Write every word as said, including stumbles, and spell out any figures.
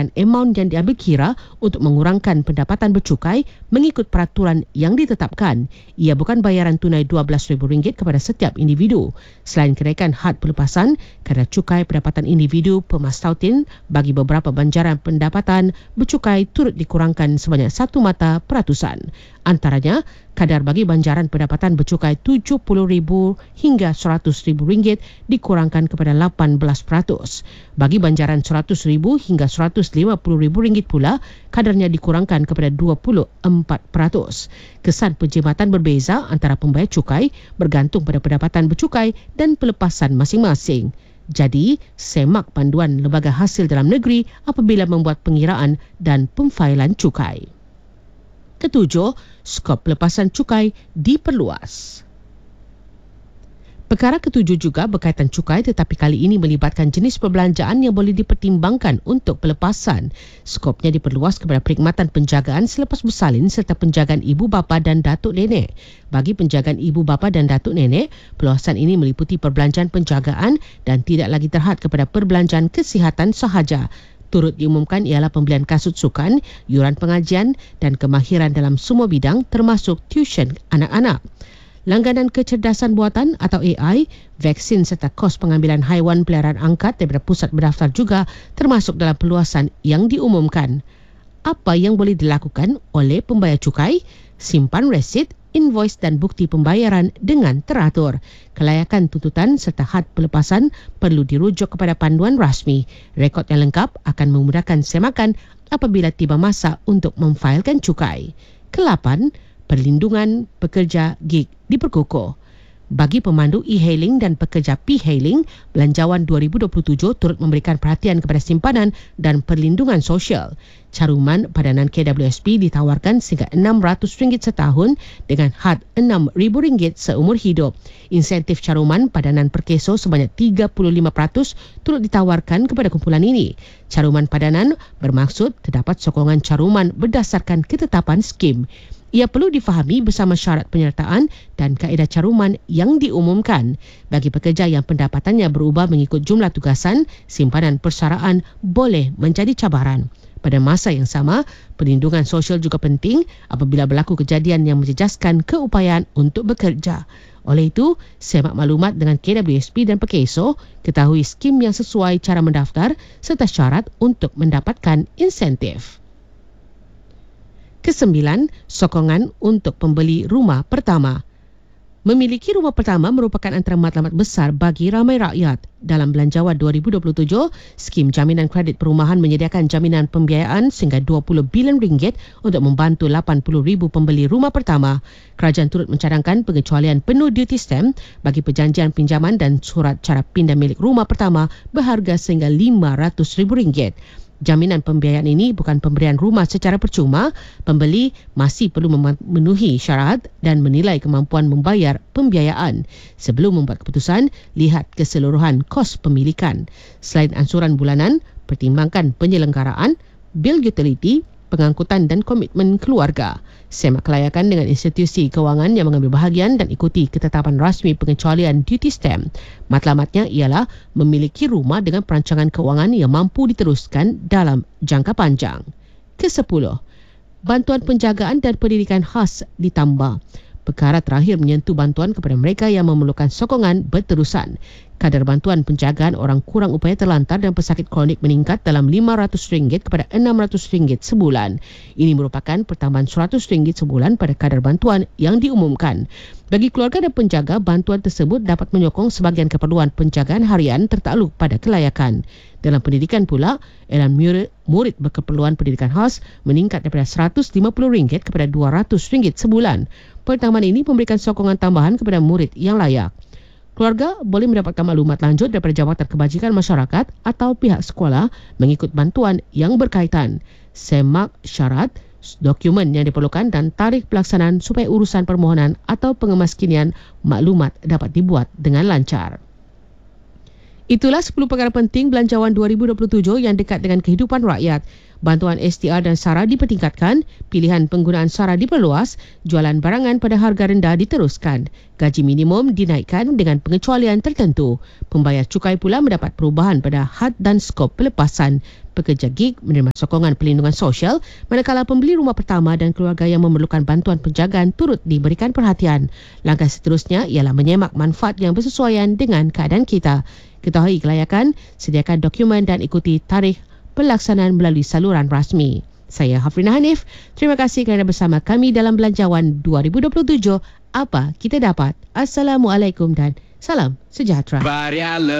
merupakan amaun yang diambil kira untuk mengurangkan pendapatan bercukai mengikut peraturan yang ditetapkan. Ia bukan bayaran tunai dua belas ribu ringgit kepada setiap individu. Selain kenaikan had pelepasan, kadar cukai pendapatan individu pemastautin bagi beberapa banjaran pendapatan bercukai turut dikurangkan sebanyak satu mata peratusan. Antaranya, kadar bagi banjaran pendapatan bercukai tujuh puluh ribu hingga seratus ribu ringgit dikurangkan kepada lapan belas peratus. Bagi banjaran seratus ribu hingga seratus lima puluh ribu ringgit pula, kadarnya dikurangkan kepada dua puluh empat peratus. Kesan penjimatan berbeza antara pembayar cukai bergantung pada pendapatan bercukai dan pelepasan masing-masing. Jadi, semak panduan Lembaga Hasil Dalam Negeri apabila membuat pengiraan dan pemfailan cukai. Ketujuh, skop pelepasan cukai diperluas. Perkara ketujuh juga berkaitan cukai tetapi kali ini melibatkan jenis perbelanjaan yang boleh dipertimbangkan untuk pelepasan. Skopnya diperluas kepada perkhidmatan penjagaan selepas bersalin serta penjagaan ibu bapa dan datuk nenek. Bagi penjagaan ibu bapa dan datuk nenek, perluasan ini meliputi perbelanjaan penjagaan dan tidak lagi terhad kepada perbelanjaan kesihatan sahaja. Turut diumumkan ialah pembelian kasut sukan, yuran pengajian dan kemahiran dalam semua bidang termasuk tuition anak-anak. Langganan kecerdasan buatan atau A I, vaksin serta kos pengambilan haiwan peliharaan angkat daripada pusat berdaftar juga termasuk dalam perluasan yang diumumkan. Apa yang boleh dilakukan oleh pembayar cukai? Simpan resit, invoice dan bukti pembayaran dengan teratur. Kelayakan tuntutan serta had pelepasan perlu dirujuk kepada panduan rasmi. Rekod yang lengkap akan memudahkan semakan apabila tiba masa untuk memfailkan cukai. Kelapan, perlindungan pekerja gig diperkukuh. Bagi pemandu e-hailing dan pekerja P-hailing, Belanjawan dua ribu dua puluh tujuh turut memberikan perhatian kepada simpanan dan perlindungan sosial. Caruman padanan K W S P ditawarkan sehingga enam ratus ringgit setahun dengan had enam ribu ringgit seumur hidup. Insentif caruman padanan perkeso sebanyak tiga puluh lima peratus turut ditawarkan kepada kumpulan ini. Caruman padanan bermaksud terdapat sokongan caruman berdasarkan ketetapan skim. Ia perlu difahami bersama syarat penyertaan dan kaedah caruman yang diumumkan. Bagi pekerja yang pendapatannya berubah mengikut jumlah tugasan, simpanan persaraan boleh menjadi cabaran. Pada masa yang sama, perlindungan sosial juga penting apabila berlaku kejadian yang menjejaskan keupayaan untuk bekerja. Oleh itu, semak maklumat dengan K W S P dan Pekeso, ketahui skim yang sesuai cara mendaftar serta syarat untuk mendapatkan insentif. Kesembilan, sokongan untuk pembeli rumah pertama. Memiliki rumah pertama merupakan antara matlamat besar bagi ramai rakyat. Dalam Belanjawan dua ribu dua puluh tujuh, skim jaminan kredit perumahan menyediakan jaminan pembiayaan sehingga dua puluh bilion ringgit untuk membantu lapan puluh ribu pembeli rumah pertama. Kerajaan turut mencadangkan pengecualian penuh duty stamp bagi perjanjian pinjaman dan surat cara pindah milik rumah pertama berharga sehingga lima ratus ribu ringgit. Jaminan pembiayaan ini bukan pemberian rumah secara percuma. Pembeli masih perlu memenuhi syarat dan menilai kemampuan membayar pembiayaan. Sebelum membuat keputusan, lihat keseluruhan kos pemilikan. Selain ansuran bulanan, pertimbangkan penyelenggaraan, bil utility, pengangkutan dan komitmen keluarga. Semak kelayakan dengan institusi kewangan yang mengambil bahagian dan ikuti ketetapan rasmi pengecualian duty stamp. Matlamatnya ialah memiliki rumah dengan perancangan kewangan yang mampu diteruskan dalam jangka panjang. Kesepuluh, bantuan penjagaan dan pendidikan khas ditambah. Perkara terakhir menyentuh bantuan kepada mereka yang memerlukan sokongan berterusan. Kadar bantuan penjagaan orang kurang upaya terlantar dan pesakit kronik meningkat dalam lima ratus ringgit kepada enam ratus ringgit sebulan. Ini merupakan pertambahan seratus ringgit sebulan pada kadar bantuan yang diumumkan. Bagi keluarga dan penjaga, bantuan tersebut dapat menyokong sebahagian keperluan penjagaan harian tertakluk pada kelayakan. Dalam pendidikan pula, elan murid, murid berkeperluan pendidikan khas meningkat daripada seratus lima puluh ringgit kepada dua ratus ringgit sebulan. Pertambahan ini memberikan sokongan tambahan kepada murid yang layak. Keluarga boleh mendapatkan maklumat lanjut daripada Jabatan Kebajikan Masyarakat atau pihak sekolah mengikut bantuan yang berkaitan. Semak syarat, dokumen yang diperlukan dan tarikh pelaksanaan supaya urusan permohonan atau pengemaskinian maklumat dapat dibuat dengan lancar. Itulah sepuluh perkara penting Belanjawan dua ribu dua puluh tujuh yang dekat dengan kehidupan rakyat. Bantuan S T R dan SARA dipertingkatkan, pilihan penggunaan SARA diperluas, jualan barangan pada harga rendah diteruskan, gaji minimum dinaikkan dengan pengecualian tertentu. Pembayar cukai pula mendapat perubahan pada had dan skop pelepasan. Pekerja gig menerima sokongan perlindungan sosial, manakala pembeli rumah pertama dan keluarga yang memerlukan bantuan penjagaan turut diberikan perhatian. Langkah seterusnya ialah menyemak manfaat yang bersesuaian dengan keadaan kita. Ketahui kelayakan, sediakan dokumen dan ikuti tarikh pelaksanaan melalui saluran rasmi. Saya Hafrina Hanif. Terima kasih kerana bersama kami dalam Belanjawan dua ribu dua puluh tujuh. Apa kita dapat? Assalamualaikum dan salam sejahtera.